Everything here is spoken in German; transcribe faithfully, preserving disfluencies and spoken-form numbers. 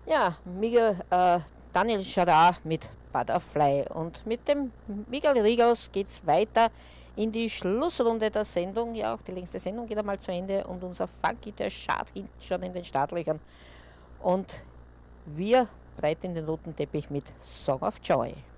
Ja, Miguel, äh, Daniel Schadar mit Butterfly. Und mit dem Miguel Rigaus geht es weiter in die Schlussrunde der Sendung. Ja, auch die längste Sendung geht einmal zu Ende und unser Funky, der Schad hinten schon in den Startlöchern. Und wir breiten den roten Teppich mit Song of Joy.